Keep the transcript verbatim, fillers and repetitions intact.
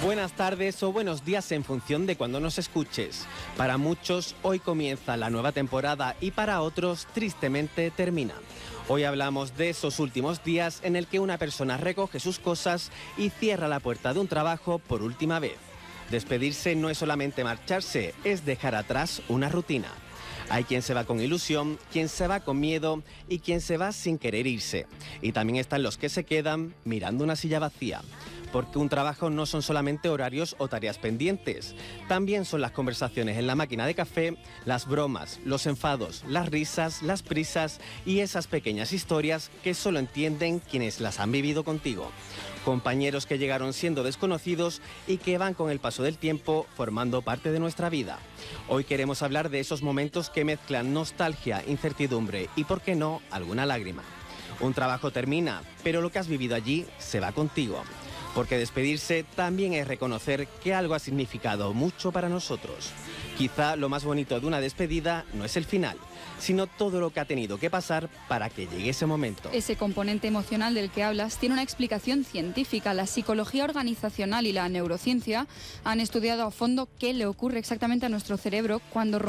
Buenas tardes o buenos días en función de cuando nos escuches. Para muchos hoy comienza la nueva temporada y para otros tristemente termina. Hoy hablamos de esos últimos días en el que una persona recoge sus cosas y cierra la puerta de un trabajo por última vez. Despedirse no es solamente marcharse, es dejar atrás una rutina. Hay quien se va con ilusión, quien se va con miedo y quien se va sin querer irse. Y también están los que se quedan mirando una silla vacía. Porque un trabajo no son solamente horarios o tareas pendientes, también son las conversaciones en la máquina de café, las bromas, los enfados, las risas, las prisas y esas pequeñas historias que solo entienden quienes las han vivido contigo. Compañeros que llegaron siendo desconocidos y que van con el paso del tiempo formando parte de nuestra vida. Hoy queremos hablar de esos momentos que mezclan nostalgia, incertidumbre y, por qué no, alguna lágrima. Un trabajo termina, pero lo que has vivido allí se va contigo. Porque despedirse también es reconocer que algo ha significado mucho para nosotros. Quizá lo más bonito de una despedida no es el final, sino todo lo que ha tenido que pasar para que llegue ese momento. Ese componente emocional del que hablas tiene una explicación científica. La psicología organizacional y la neurociencia han estudiado a fondo qué le ocurre exactamente a nuestro cerebro cuando